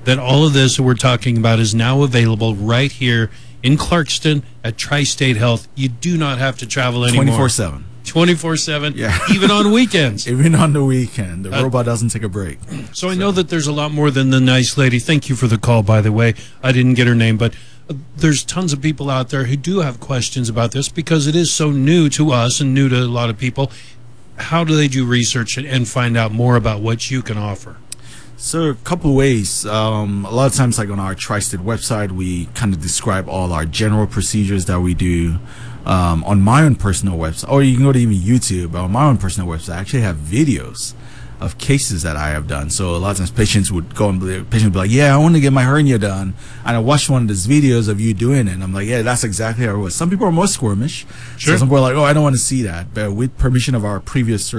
that all of this that we're talking about is now available right here in Clarkston at Tri-State Health. You do not have to travel anymore. 24/7. 24/7, Yeah. even on weekends. Even on the weekend. The robot doesn't take a break. So I know that there's a lot more than the nice lady. Thank you for the call, by the way. I didn't get her name, but there's tons of people out there who do have questions about this because it is so new to us and new to a lot of people. How do they do research and find out more about what you can offer? So a couple ways. A lot of times, like on our Tri-State website, we kind of describe all our general procedures that we do. On my own personal website, or you can go to even YouTube, but on my own personal website, I actually have videos of cases that I have done. So a lot of times patients would go and patients would be like, yeah, I want to get my hernia done. And I watched one of those videos of you doing it. And I'm like, yeah, that's exactly how it was. Some people are more squirmish. Sure. So some people are like, oh, I don't want to see that. But with permission of our previous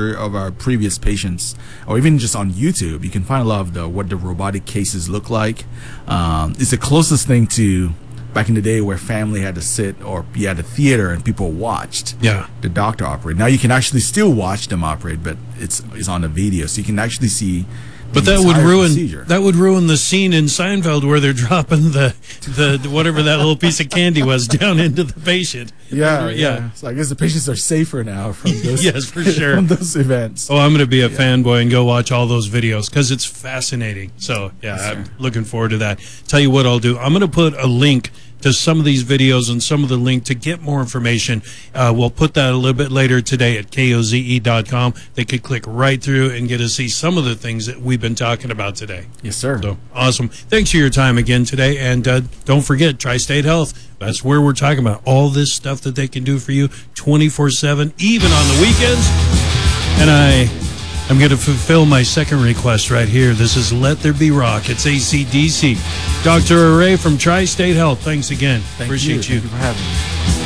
patients, or even just on YouTube, you can find a lot of what the robotic cases look like. It's the closest thing to back in the day where family had to sit, or you had a theater and people watched the doctor operate. Now you can actually still watch them operate, but it's on a video, so you can actually see. But that would ruin the scene in Seinfeld where they're dropping the whatever that little piece of candy was down into the patient. Yeah. So I guess the patients are safer now from those. Yes, for sure. From those events. Oh, I'm going to be a fanboy and go watch all those videos because it's fascinating. So I'm looking forward to that. Tell you what I'll do. I'm going to put a link to some of these videos and some of the link to get more information. We'll put that a little bit later today at koze.com. They could click right through and get to see some of the things that we've been talking about today. Yes, sir. So awesome. Thanks for your time again today. And don't forget, Tri-State Health. That's where we're talking about all this stuff that they can do for you 24/7, even on the weekends. And I'm going to fulfill my second request right here. This is Let There Be Rock. It's AC/DC. Dr. Array from Tri-State Health. Thanks again. Appreciate you. Thank you for having me.